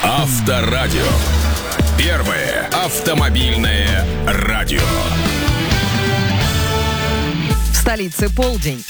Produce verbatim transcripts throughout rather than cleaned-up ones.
Авторадио. Первое автомобильное радио. В столице полдень.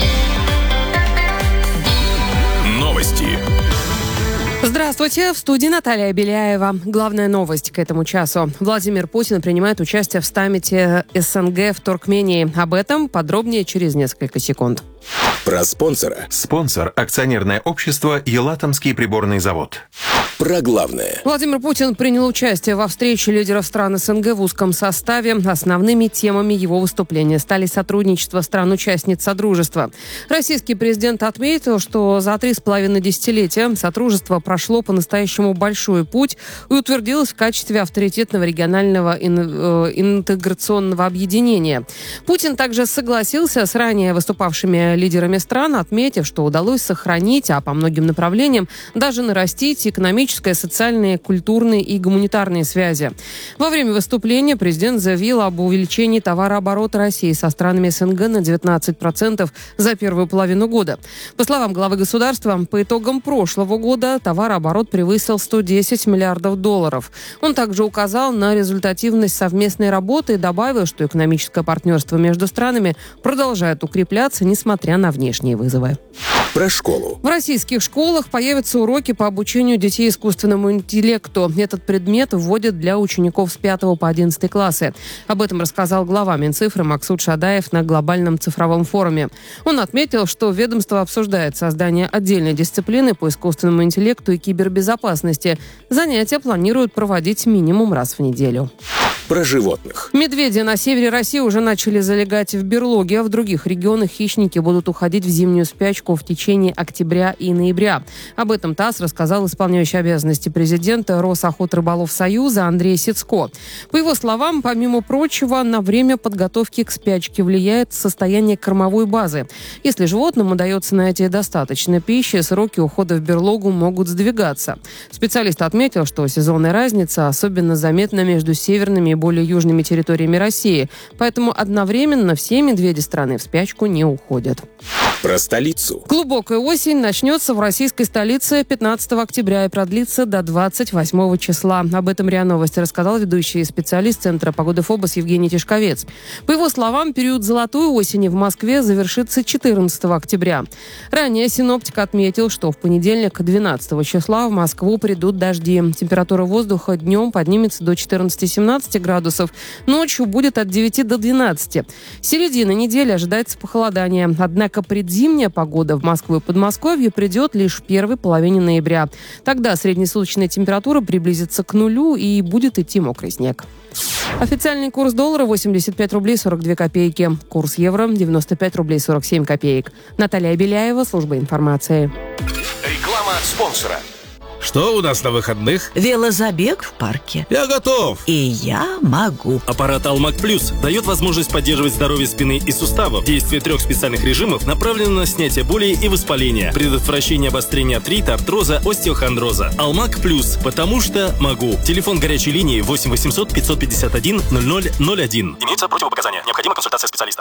Новости. Здравствуйте, в студии Наталья Беляева. Главная новость к этому часу. Владимир Путин принимает участие в саммите СНГ в Туркмении. Об этом подробнее через несколько секунд. Про спонсора. Спонсор – акционерное общество «Елатомский приборный завод». Про главное. Владимир Путин принял участие во встрече лидеров стран СНГ в узком составе. Основными темами его выступления стали сотрудничество стран-участниц Содружества. Российский президент отметил, что за три с половиной десятилетия Содружество прошло по-настоящему большой путь и утвердилось в качестве авторитетного регионального интеграционного объединения. Путин также согласился с ранее выступавшими лидерами стран, отметив, что удалось сохранить, а по многим направлениям даже нарастить экономические, социальные, культурные и гуманитарные связи. Во время выступления президент заявил об увеличении товарооборота России со странами СНГ на девятнадцать процентов за первую половину года. По словам главы государства, по итогам прошлого года товарооборот превысил сто десять миллиардов долларов. Он также указал на результативность совместной работы и добавил, что экономическое партнерство между странами продолжает укрепляться, несмотря на внешние вызовы. Про школу. В российских школах появятся уроки по обучению детей искусственному интеллекту. Этот предмет вводят для учеников с пятого по одиннадцатый классы. Об этом рассказал глава Минцифры Максут Шадаев на глобальном цифровом форуме. Он отметил, что ведомство обсуждает создание отдельной дисциплины по искусственному интеллекту и кибербезопасности. Занятия планируют проводить минимум раз в неделю. Про животных. Медведи на севере России уже начали залегать в берлоги, а в других регионах хищники будут уходить в зимнюю спячку в течение октября и ноября. Об этом ТАСС рассказал исполняющий обязанности президента Росохотрыболовсоюза Андрей Сицко. По его словам, помимо прочего, на время подготовки к спячке влияет состояние кормовой базы. Если животным удается найти достаточно пищи, сроки ухода в берлогу могут сдвигаться. Специалист отметил, что сезонная разница особенно заметна между северными и более южными территориями России, поэтому одновременно все медведи страны в спячку не уходят. Про столицу. Глубокая осень начнется в российской столице пятнадцатого октября и продлится до двадцать восьмого числа. Об этом РИА Новости рассказал ведущий специалист Центра погоды ФОБОС Евгений Тишковец. По его словам, период золотой осени в Москве завершится четырнадцатого октября. Ранее синоптик отметил, что в понедельник, двенадцатого числа, в Москву придут дожди. Температура воздуха днем поднимется до четырнадцати-семнадцати градусов, ночью будет от девяти до двенадцати. Середина недели ожидается похолодание. Однако предзимняя погода в Москву и Подмосковье придет лишь в первой половине ноября. Тогда среднесуточная температура приблизится к нулю и будет идти мокрый снег. Официальный курс доллара восемьдесят пять рублей сорок две копейки. Курс евро девяносто пять рублей сорок семь копеек. Наталья Беляева, служба информации. Реклама спонсора. Что у нас на выходных? Велозабег в парке. Я готов. И я могу. Аппарат Алмак Плюс дает возможность поддерживать здоровье спины и суставов. Действие трех специальных режимов направлено на снятие боли и воспаления, предотвращение обострения артрита, артроза, остеохондроза. Алмак Плюс, потому что могу. Телефон горячей линии восемь восемьсот пятьсот пятьдесят один ноль ноль ноль один. Имеются противопоказания. Необходима консультация специалиста.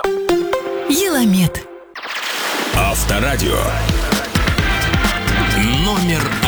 Еламед. Авторадио. Номер один.